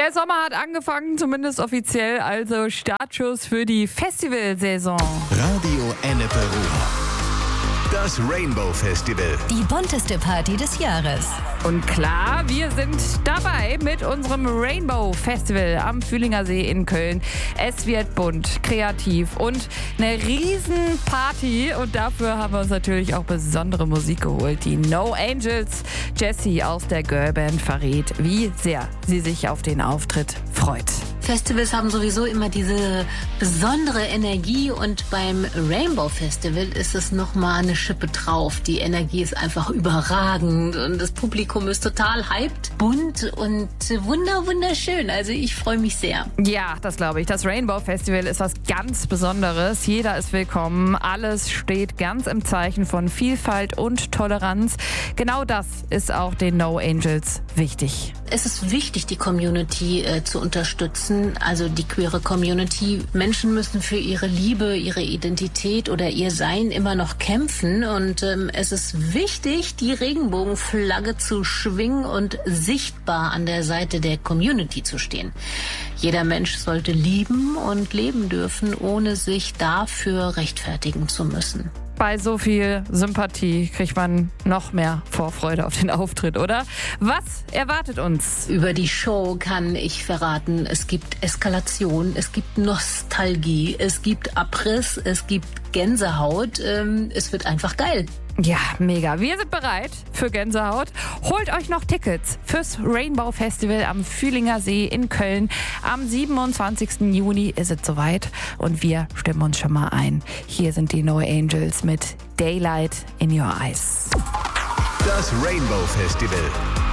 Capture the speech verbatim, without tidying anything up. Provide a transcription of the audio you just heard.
Der Sommer hat angefangen, zumindest offiziell, also Startschuss für die Festivalsaison. Radio Ennepe Ruhr. Das Rainbow Festival. Die bunteste Party des Jahres. Und klar, wir sind dabei mit unserem Rainbow Festival am Fühlinger See in Köln. Es wird bunt, kreativ und eine riesen Party. Und dafür haben wir uns natürlich auch besondere Musik geholt. Die No Angels. Jessie aus der Girlband verrät, wie sehr sie sich auf den Auftritt freut. Festivals haben sowieso immer diese besondere Energie und beim Rainbow Festival ist es nochmal eine Schippe drauf. Die Energie ist einfach überragend und das Publikum ist total hyped, bunt und wunder wunderschön. Also ich freue mich sehr. Ja, das glaube ich. Das Rainbow Festival ist was ganz Besonderes. Jeder ist willkommen. Alles steht ganz im Zeichen von Vielfalt und Toleranz. Genau das ist auch den No Angels wichtig. Es ist wichtig, die Community äh, zu unterstützen, also die queere Community. Menschen müssen für ihre Liebe, ihre Identität oder ihr Sein immer noch kämpfen. Und ähm, es ist wichtig, die Regenbogenflagge zu schwingen und sichtbar an der Seite der Community zu stehen. Jeder Mensch sollte lieben und leben dürfen, ohne sich dafür rechtfertigen zu müssen. Bei so viel Sympathie kriegt man noch mehr Vorfreude auf den Auftritt, oder? Was erwartet uns? Über die Show kann ich verraten, es gibt Eskalation, es gibt Nostalgie, es gibt Abriss, es gibt Gänsehaut. Ähm, es wird einfach geil. Ja, mega. Wir sind bereit für Gänsehaut. Holt euch noch Tickets fürs Rainbow Festival am Fühlinger See in Köln. Am siebenundzwanzigsten Juni ist es soweit und wir stimmen uns schon mal ein. Hier sind die No Angels mit Daylight in Your Eyes. Das Rainbow Festival.